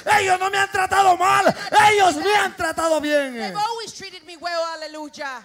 Ellos no me han tratado mal, ellos me han tratado bien. They've always treated me well. Hallelujah.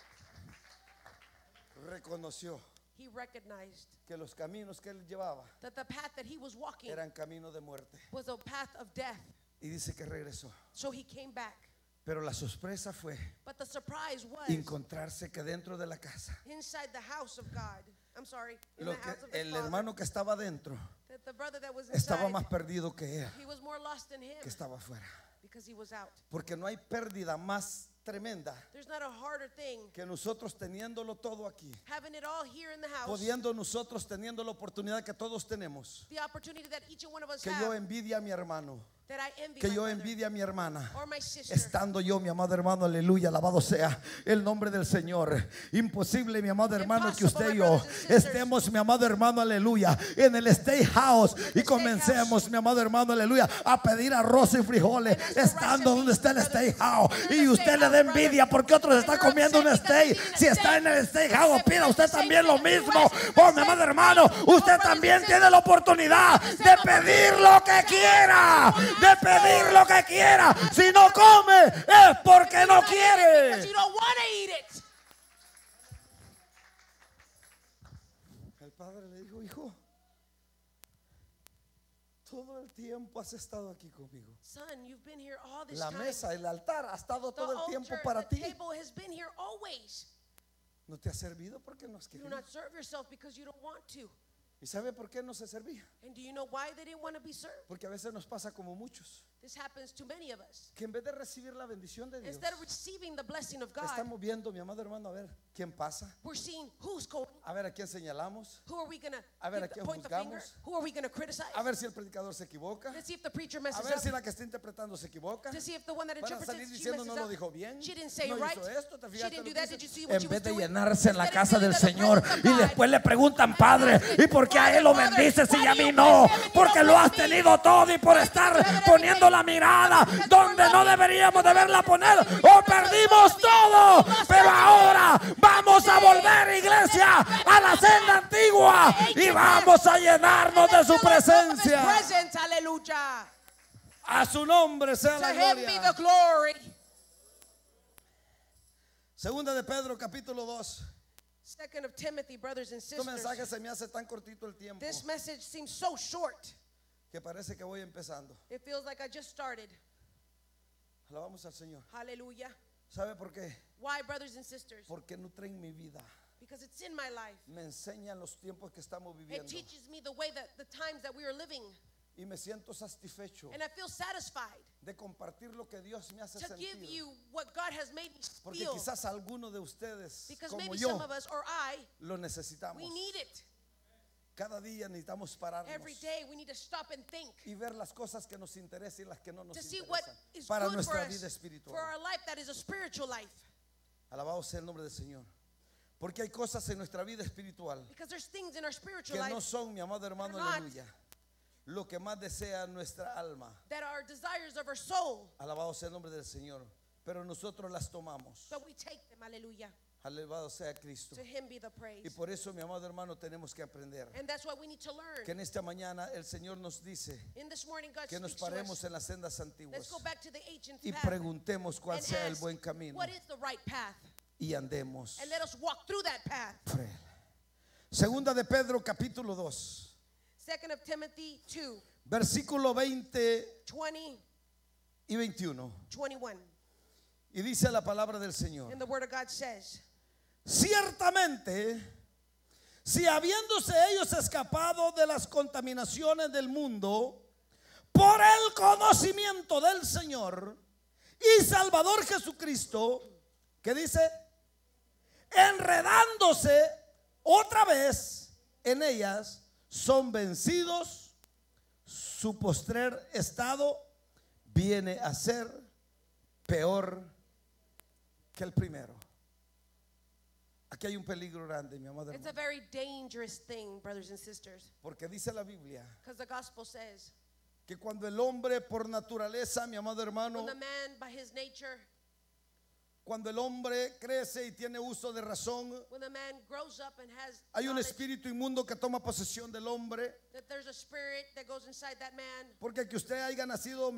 Reconoció He recognized que los caminos que él llevaba that the path that he was walking eran caminos de muerte. was a path of death. Y dice que regresó. So he came back. Pero la sorpresa fue But the surprise was encontrarse que dentro de la casa, inside the house of God. I'm sorry. In lo the que house of his el father, hermano que estaba dentro that the brother that was estaba inside, más perdido que él, he was more lost than him que estaba afuera. because he was out. Porque no hay pérdida más tremenda There's not a harder thing que nosotros teniéndolo todo aquí, having it all here in the house. pudiendo nosotros teniendo la oportunidad que todos tenemos, The opportunity that each and one of us que yo have, envidia a mi hermano, that I envy que my yo brother envidia a mi hermana, or my sister. estando yo, mi amado hermano, aleluya, alabado sea el nombre del Señor. Imposible, mi amado hermano, que usted y yo estemos, mi amado hermano, aleluya, en el State House y comencemos, mi amado hermano, aleluya, a pedir arroz y frijoles, estando donde está el State House, y usted le da envidia porque otros están comiendo un steak. Si está en el State House, pida usted también lo mismo. Oh, mi amado hermano, usted también tiene la oportunidad de pedir lo que quiera, de pedir lo que quiera. Si no come es porque no Because quiere. you don't want to eat it. El padre le dijo: hijo, todo el tiempo has estado aquí conmigo. Son, you've been here all this La time. mesa, el altar ha estado The todo el tiempo altar, para the ti. table has been here always. No te ha servido porque no has You do querido. not serve yourself because you don't want to. ¿Y sabe por qué no se servía? And do you know why they didn't want to be served? Porque a veces nos pasa como muchos, This happens to many of us. que en vez de recibir la bendición de Dios, Instead of receiving the blessing of God, estamos viendo, mi amado hermano, a ver quién pasa, we're seeing who's going. a ver a quién señalamos, Who are we going A ver, ¿a to quién point the finger? juzgamos? Who are we going to criticize? a ver si el predicador se equivoca, Let's see if the preacher a messes ver si up. la que está interpretando se equivoca. To see if the one that Van a interprets salir it, she diciendo: messes no lo up. dijo bien, She didn't say no it right. hizo esto, ¿te She fijaste didn't lo do que that. hizo? Did you see what En she was vez de doing? llenarse en la Instead of casa del filling the Señor presence of y God. después le preguntan: Padre, ¿y por qué a él lo bendices y a mí no? Porque lo has tenido todo y por estar poniendo la mirada donde no deberíamos de verla poner, o perdimos todo. Pero ahora vamos a volver, iglesia, a la senda antigua y vamos a llenarnos de su presencia. Presence, hallelujah. A su nombre sea To la him be the gloria. glory. Segunda de Pedro, capítulo 2. Second of Timothy, brothers and Este sisters. mensaje se me hace tan cortito el tiempo This message seems so short. que parece que voy empezando. It feels like I just started. Alabamos al Señor. Hallelujah. ¿Sabe por qué? Why, brothers and sisters? Porque nutren mi vida. Because it's in my life. Me enseñan los tiempos que estamos It viviendo teaches me the way that the times that we are living. y me siento satisfecho And I feel satisfied de compartir lo que Dios me hace to give sentir. you what God has made me Porque feel. quizás alguno de ustedes, Because como maybe yo, some of us or I, lo necesitamos. we need it. Cada día necesitamos pararnos Every day we need to stop and think. y ver las cosas que nos interesan y las que no nos To see what interesan is para good for nuestra us, vida espiritual. for our life that is a spiritual life. Alabado sea el nombre del Señor. Porque hay cosas en nuestra vida espiritual Because there's things in our spiritual que life no son, mi amado hermano, They're not. aleluya, lo que más desea nuestra alma. that are desires of our soul, Alabado sea el nombre del Señor. Pero nosotros las tomamos. but we take them. Hallelujah. Alabado sea Cristo. To him be the Y praise. por eso, mi amado hermano, tenemos que aprender And that's what we need to que learn. en esta mañana el Señor nos dice In this morning, God que nos speaks to paremos us. en las sendas Let's antiguas go back to the ancient y path preguntemos cuál and sea el ask, buen camino what is the right path? y andemos And let us walk through that path. por él. Segunda de Pedro, capítulo 2, Second of Timothy 2, versículo 20 20, y 21. 21. Y dice la palabra del Señor: And the word of God says, ciertamente, si habiéndose ellos escapado de las contaminaciones del mundo por el conocimiento del Señor y Salvador Jesucristo, que dice, enredándose otra vez en ellas, son vencidos, su postrer estado viene a ser peor que el primero. Aquí hay un peligro grande, mi amado it's a hermano, very dangerous thing, brothers and sisters, porque dice la Biblia because the gospel says, que cuando el hombre por naturaleza, mi amado hermano, when the man by his nature, cuando el hombre crece y tiene uso de razón, when the man grows up and has hay un knowledge, espíritu inmundo que toma posesión del hombre, that there's a spirit that goes inside that man. porque que usted haya nacido